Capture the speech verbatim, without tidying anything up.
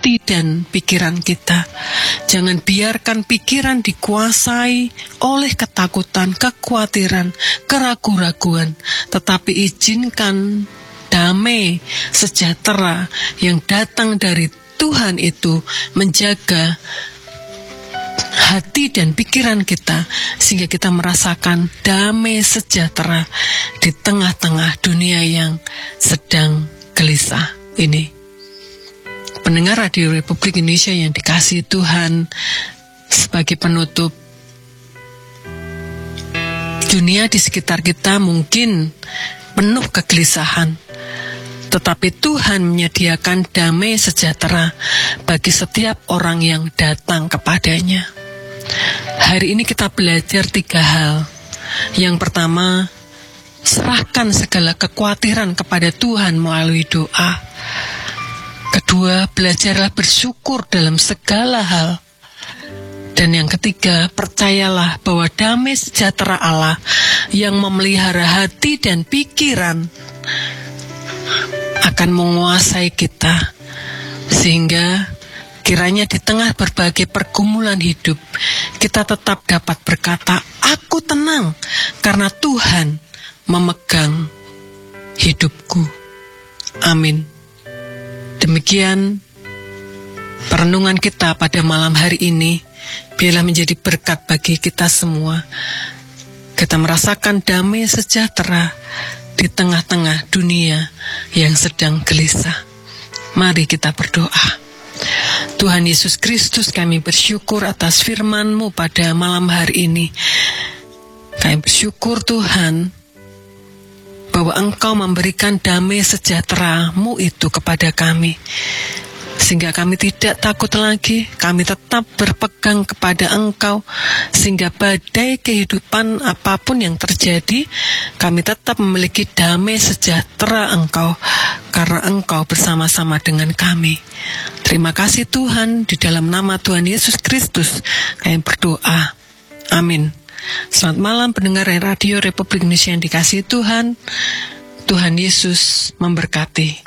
hati dan pikiran kita. Jangan biarkan pikiran dikuasai oleh ketakutan, kekhawatiran, keraguan-raguan, tetapi izinkan damai sejahtera yang datang dari Tuhan itu menjaga hati dan pikiran kita, sehingga kita merasakan damai sejahtera di tengah-tengah dunia yang sedang gelisah ini. Pendengar Radio Republik Indonesia yang dikasihi Tuhan, sebagai penutup, dunia di sekitar kita mungkin penuh kegelisahan, tetapi Tuhan menyediakan damai sejahtera bagi setiap orang yang datang kepadanya. Hari ini kita belajar tiga hal. Yang pertama, serahkan segala kekhawatiran kepada Tuhan melalui doa. Kedua, belajarlah bersyukur dalam segala hal. Dan yang ketiga, percayalah bahwa damai sejahtera Allah yang memelihara hati dan pikiran akan menguasai kita, sehingga kiranya di tengah berbagai pergumulan hidup, kita tetap dapat berkata, aku tenang karena Tuhan memegang hidupku. Amin. Demikian perenungan kita pada malam hari ini. Biarlah menjadi berkat bagi kita semua. Kita merasakan damai sejahtera di tengah-tengah dunia yang sedang gelisah. Mari kita berdoa. Tuhan Yesus Kristus, kami bersyukur atas firman-Mu pada malam hari ini. Kami bersyukur Tuhan bahwa Engkau memberikan damai sejahtera-Mu itu kepada kami, sehingga kami tidak takut lagi. Kami tetap berpegang kepada Engkau, sehingga badai kehidupan apapun yang terjadi, kami tetap memiliki damai sejahtera Engkau, karena Engkau bersama-sama dengan kami. Terima kasih Tuhan, di dalam nama Tuhan Yesus Kristus kami berdoa. Amin. Selamat malam pendengar Radio Republik Indonesia yang dikasihi Tuhan. Tuhan Yesus memberkati.